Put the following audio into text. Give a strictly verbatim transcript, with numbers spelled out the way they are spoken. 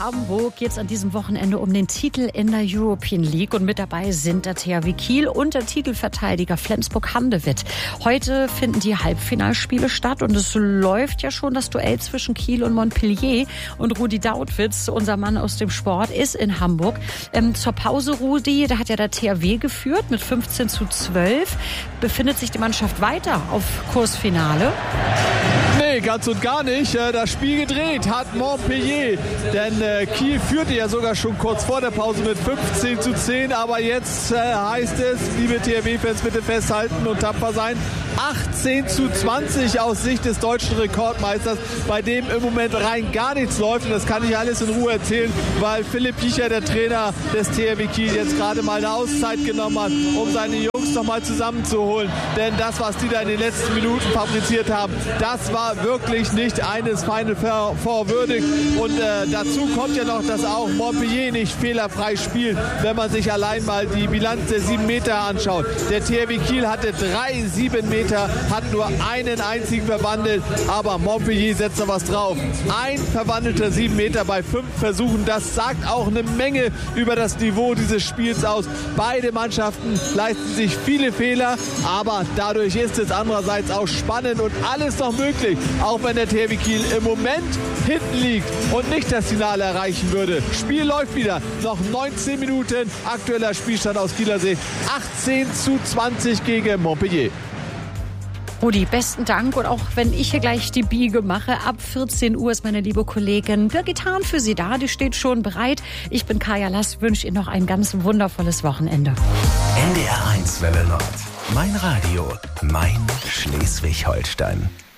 Hamburg geht es an diesem Wochenende um den Titel in der European League und mit dabei sind der T H W Kiel und der Titelverteidiger Flensburg-Handewitt. Heute finden die Halbfinalspiele statt und es läuft ja schon das Duell zwischen Kiel und Montpellier und Rudi Dautwitz, unser Mann aus dem Sport, ist in Hamburg. Ähm, zur Pause, Rudi, da hat ja der T H W geführt mit fünfzehn zu zwölf. Befindet sich die Mannschaft weiter auf Kursfinale? Nee, ganz und gar nicht. Das Spiel gedreht hat Montpellier. Denn äh, Kiel führte ja sogar schon kurz vor der Pause mit fünfzehn zu zehn. Aber jetzt äh, heißt es, liebe T H W-Fans, bitte festhalten und tapfer sein. achtzehn zu zwanzig aus Sicht des deutschen Rekordmeisters, bei dem im Moment rein gar nichts läuft. Und das kann ich alles in Ruhe erzählen, weil Philipp Piecher, der Trainer des T H W Kiel, jetzt gerade mal eine Auszeit genommen hat, um seine Jungs noch mal zusammenzuholen. Denn das, was die da in den letzten Minuten fabriziert haben, das war wirklich nicht eines Final Four würdig. Und äh, dazu kommt ja noch, dass auch Montpellier nicht fehlerfrei spielt, wenn man sich allein mal die Bilanz der sieben Meter anschaut. Der T H W Kiel hatte drei sieben Meter, hat nur einen einzigen verwandelt, aber Montpellier setzt da was drauf. Ein verwandelter sieben Meter bei fünf Versuchen, das sagt auch eine Menge über das Niveau dieses Spiels aus. Beide Mannschaften leisten sich viele Fehler, aber dadurch ist es andererseits auch spannend und alles noch möglich, auch wenn der T H W Kiel im Moment hinten liegt und nicht das Finale erreichen würde. Spiel läuft wieder, noch neunzehn Minuten, aktueller Spielstand aus Kieler Sicht, achtzehn zu zwanzig gegen Montpellier. Rudi, besten Dank. Und auch wenn ich hier gleich die Biege mache, ab vierzehn Uhr ist meine liebe Kollegin Birgit Hahn für Sie da. Die steht schon bereit. Ich bin Kaya Lass, wünsche Ihnen noch ein ganz wundervolles Wochenende. N D R eins Welle Nord. Mein Radio, mein Schleswig-Holstein.